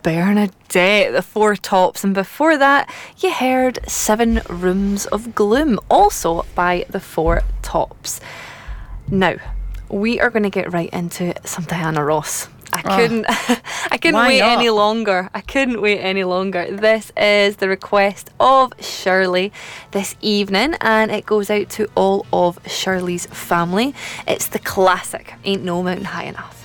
Bernadette, The Four Tops, and before that you heard 7 Rooms of Gloom, also by The Four Tops. Now, we are going to get right into some Diana Ross. I couldn't wait any longer. I couldn't wait any longer. This is the request of Shirley this evening, and it goes out to all of Shirley's family. It's the classic Ain't No Mountain High Enough.